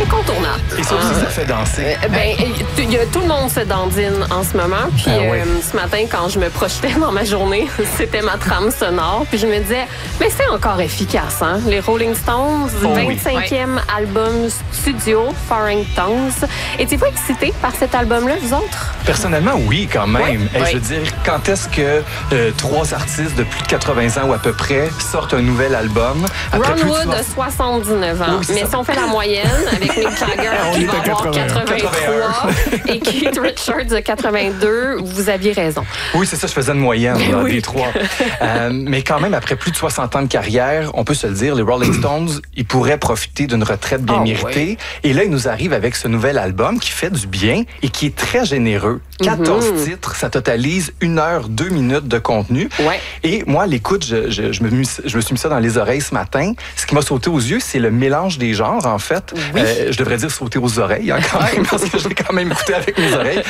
incontournable. Et ça aussi, ça fait danser. Tout le monde se dandine en ce moment. Puis ce matin, quand je me projetais dans ma journée, c'était ma trame sonore. Puis je me disais, mais c'est encore efficace, hein? Les Rolling Stones, 25e album studio, Foreign Tongues. Étiez-vous excité par cet album-là, vous autres? Personnellement, oui, quand même. Oui. Je veux dire, quand est-ce que 3 artistes de plus de 80 ans ou à peu près sortent un nouvel album? Ron Wood a 79 ans. Oui, mais si on fait la moyenne, avec Mick Jagger qui va avoir 83 et Keith Richards de 82, vous aviez raison. Oui, c'est ça, je faisais une moyenne des trois. Mais quand même, après plus de 60 ans de carrière, on peut se le dire, les Rolling Stones, ils pourraient profiter d'une retraite bien méritée. Et là, ils nous arrivent avec ce nouvel album qui fait du bien et qui est très généreux. 14 titres, ça totalise 1 heure, 2 minutes de contenu. Et moi, à l'écoute, je me suis mis ça dans les oreilles ce matin. Ce qui m'a sauté aux yeux, c'est le mélange des genres, en fait. Je devrais dire sauter aux oreilles, quand même, parce que je l'ai quand même écouté avec mes oreilles.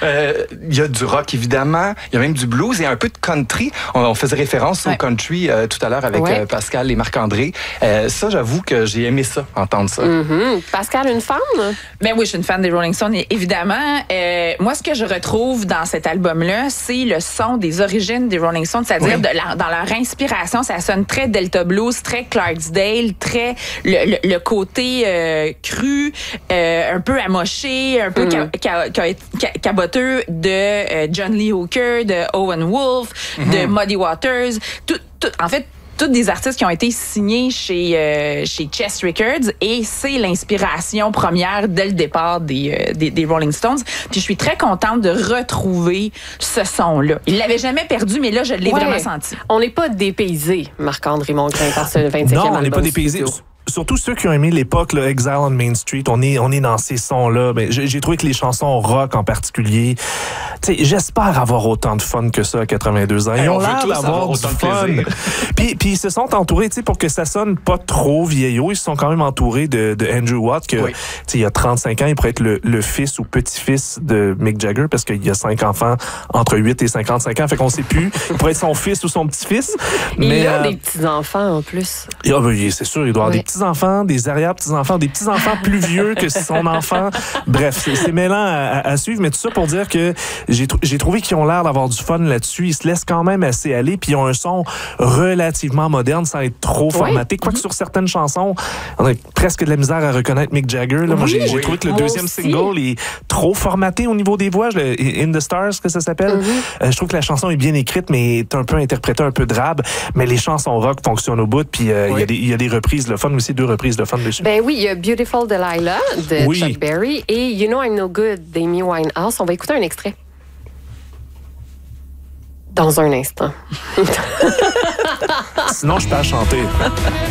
Il y a du rock, évidemment. Il y a même du blues et un peu de country. On faisait référence au country tout à l'heure avec Pascal et Marc-André. Ça, j'avoue que j'ai aimé ça, entendre ça. Pascal, une fan? Ben oui, je suis une fan des Rolling Stones, évidemment. Moi, ce que je retrouve dans cet album-là, c'est le son des origines des Rolling Stones, c'est-à-dire dans leur inspiration, ça sonne très Delta Blues, très Clarksdale, très le côté cru, un peu amoché, un peu caboteux de John Lee Hooker, de Owen Wolf, de Muddy Waters. En fait, tous des artistes qui ont été signés chez Chess Records et c'est l'inspiration première dès le départ des Rolling Stones. Puis je suis très contente de retrouver ce son-là. Il l'avait jamais perdu, mais là, je l'ai vraiment senti. On n'est pas dépaysés, Marc-André Mongrain, par ce 25e album. Non, on n'est pas dépaysés. Surtout ceux qui ont aimé l'époque Exile on Main Street, on est dans ces sons-là. Ben, j'ai trouvé que les chansons rock en particulier, j'espère avoir autant de fun que ça à 82 ans. Ils ont l'air d'avoir du fun. Puis ils se sont entourés, pour que ça sonne pas trop vieillot, ils se sont quand même entourés de Andrew Watt, que il y a 35 ans, il pourrait être le fils ou petit-fils de Mick Jagger, parce qu'il y a 5 enfants entre 8 et 55 ans, fait qu'on sait plus. Il pourrait être son fils ou son petit-fils. Il a des petits-enfants en plus. C'est sûr, il doit avoir des petits-enfants, des arrière-petits-enfants, des petits-enfants plus vieux que son enfant. Bref, c'est mêlant à suivre, mais tout ça pour dire que j'ai trouvé qu'ils ont l'air d'avoir du fun là-dessus. Ils se laissent quand même assez aller, puis ils ont un son relativement moderne sans être trop formaté. Quoique sur certaines chansons, on a presque de la misère à reconnaître Mick Jagger. Là. Moi, j'ai trouvé que le deuxième single est trop formaté au niveau des voix. In the Stars, que ça s'appelle. Je trouve que la chanson est bien écrite, mais est un peu interprétée, un peu drabe. Mais les chansons rock fonctionnent au bout, puis il y a des reprises le fun aussi, 2 reprises de fun dessus. Ben oui, il y a Beautiful Delilah de Chuck Berry et You Know I'm No Good d'Amy Winehouse. On va écouter un extrait. Dans un instant. Sinon, je peux chanter.